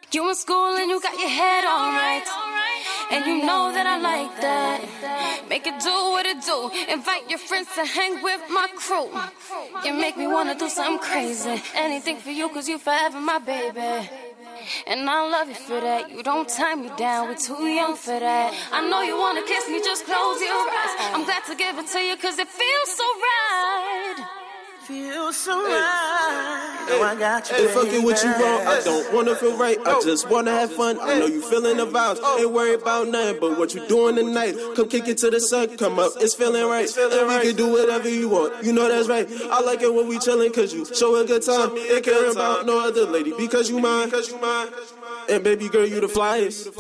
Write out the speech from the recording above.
You in school and you got your head all right, and you know that I like that. Make it do what it do. Invite your friends to hang with my crew. You make me wanna do something crazy. Anything for you, cause you forever my baby. And I love you for that. You don't tie me down, we're too young for that. I know you wanna kiss me, just close your eyes. I'm glad to give it to you, cause it feels so right. Feels so right. Oh, I got you. Ain't fucking with you wrong. I don't wanna feel right. I just wanna have fun. I know you feeling the vibes. Ain't worried about nothing but what you doing tonight. Come kick it till the sun come up. It's feeling right. And we can do whatever you want. You know that's right. I like it when we chillin' cause you show a good time. Ain't caring about no other lady because you mine. And baby girl, you the flyest.